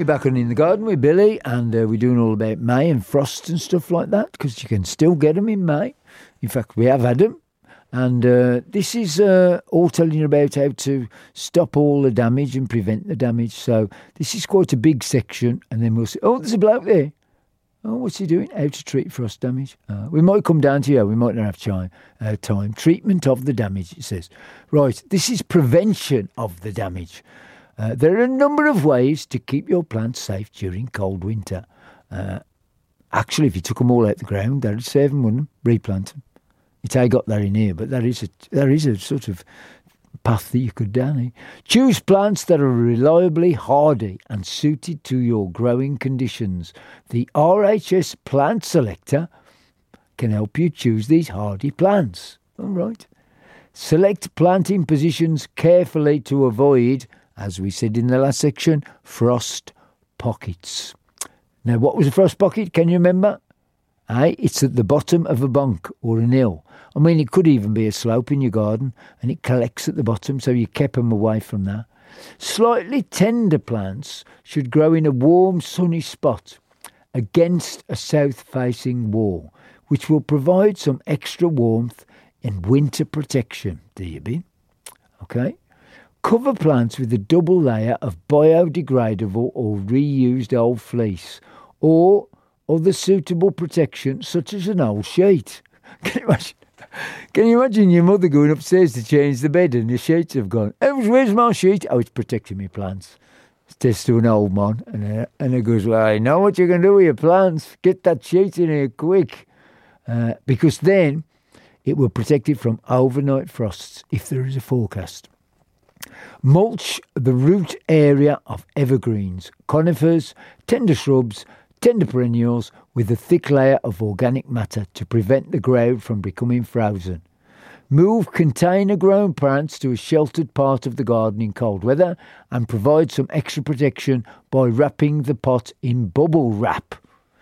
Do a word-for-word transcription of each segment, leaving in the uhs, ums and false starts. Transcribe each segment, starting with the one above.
You're back on In the Garden with Billy, and uh, we're doing all about May and frost and stuff like that, because you can still get them in May. In fact, we have had them. And uh, this is uh, all telling you about how to stop all the damage and prevent the damage. So this is quite a big section, and then we'll see. Oh, there's a bloke there. Oh, what's he doing? How to treat frost damage. Uh, we might come down to you. We might not have time. Uh, time. Treatment of the damage, it says. Right, this is prevention of the damage. Uh, there are a number of ways to keep your plants safe during cold winter. Uh, actually, if you took them all out the ground, that would save them, wouldn't it? Replant them. It's how I got that in here, but there is a, there is a sort of path that you could down here. Choose plants that are reliably hardy and suited to your growing conditions. The R H S Plant Selector can help you choose these hardy plants. All right. Select planting positions carefully to avoid, as we said in the last section, frost pockets. Now, what was a frost pocket? Can you remember? Aye, it's at the bottom of a bunk or an hill. I mean, it could even be a slope in your garden, and it collects at the bottom, so you keep them away from that. Slightly tender plants should grow in a warm, sunny spot against a south-facing wall, which will provide some extra warmth and winter protection. There you be. Okay. Cover plants with a double layer of biodegradable or reused old fleece, or other suitable protection, such as an old sheet. Can you imagine? Can you imagine your mother going upstairs to change the bed and the sheets have gone, oh, where's my sheet? Oh, it's protecting my plants. It's to an old man. And, uh, and it goes, well, I know what you can do with your plants. Get that sheet in here quick. Uh, because then it will protect it from overnight frosts if there is a forecast. Mulch the root area of evergreens, conifers, tender shrubs, tender perennials with a thick layer of organic matter to prevent the ground from becoming frozen. Move container-grown plants to a sheltered part of the garden in cold weather and provide some extra protection by wrapping the pot in bubble wrap.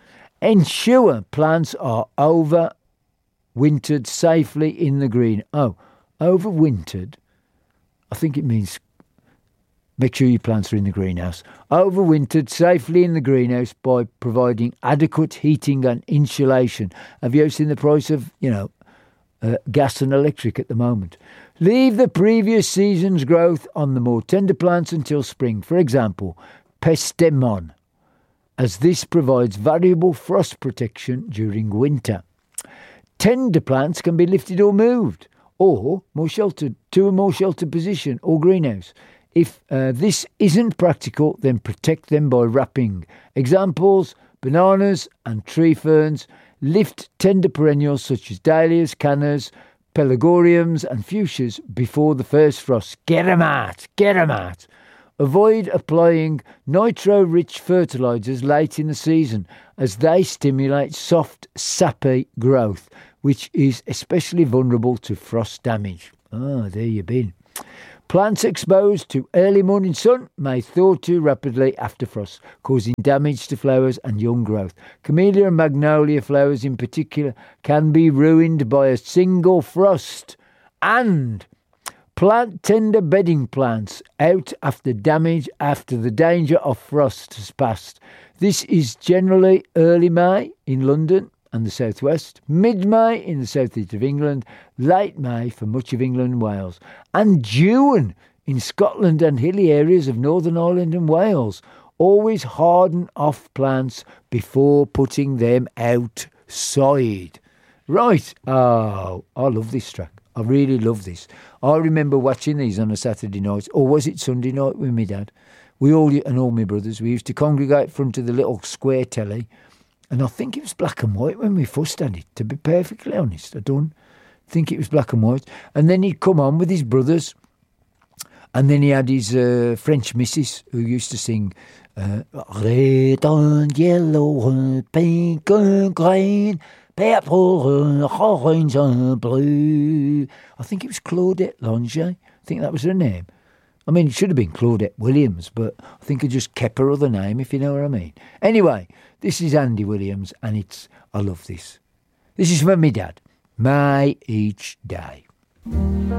Ensure plants are overwintered safely in the green. Oh, overwintered? I think it means make sure your plants are in the greenhouse. Overwintered safely in the greenhouse by providing adequate heating and insulation. Have you seen the price of, you know, uh, gas and electric at the moment? Leave the previous season's growth on the more tender plants until spring. For example, Pestemon, as this provides variable frost protection during winter. Tender plants can be lifted or moved, or more sheltered to a more sheltered position or greenhouse. If uh, this isn't practical, then protect them by wrapping. Examples, bananas and tree ferns. Lift tender perennials such as dahlias, cannas, pelargoniums and fuchsias before the first frost. Get them out, get them out. Avoid applying nitro-rich fertilisers late in the season, as they stimulate soft, sappy growth, which is especially vulnerable to frost damage. Ah, there you've been. Plants exposed to early morning sun may thaw too rapidly after frost, causing damage to flowers and young growth. Camellia and magnolia flowers in particular can be ruined by a single frost. And plant tender bedding plants out after damage after the danger of frost has passed. This is generally early May in London and the southwest, mid-May in the southeast of England, late May for much of England and Wales, and June in Scotland and hilly areas of Northern Ireland and Wales. Always harden off plants before putting them outside. Right. Oh, I love this track. I really love this. I remember watching these on a Saturday night, or was it Sunday night with my dad? We all, and all my brothers, we used to congregate in front of the little square telly. And I think it was black and white when we first had it, to be perfectly honest. I don't think it was black and white. And then he'd come on with his brothers. And then he had his uh, French missus who used to sing uh, red and yellow and pink and green, purple and orange and blue. I think it was Claudette Lange. I think that was her name. I mean, it should have been Claudette Williams, but I think I just kept her other name, if you know what I mean. Anyway, this is Andy Williams, and it's, I love this. This is from my dad. May each day.